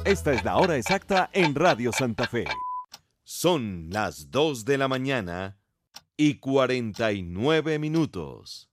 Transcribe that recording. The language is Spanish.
Esta es la hora exacta en Radio Santa Fe. Son las 2 de la mañana y 49 minutos.